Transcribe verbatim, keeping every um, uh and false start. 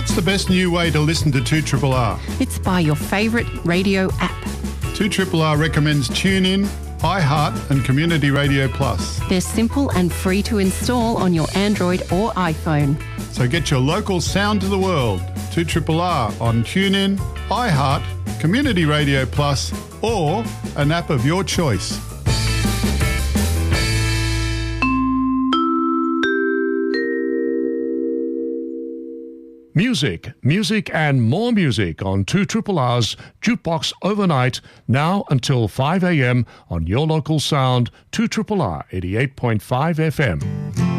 What's the best new way to listen to two R R R? It's by your favourite radio app. two R R R recommends TuneIn, iHeart and Community Radio Plus. They're simple and free to install on your Android or iPhone. So get your local sound to the world. two R R R on TuneIn, iHeart, Community Radio Plus or an app of your choice. Music, music and more music on two R R R's Jukebox Overnight, now until five a.m. on your local sound, two R R R eighty-eight point five F M.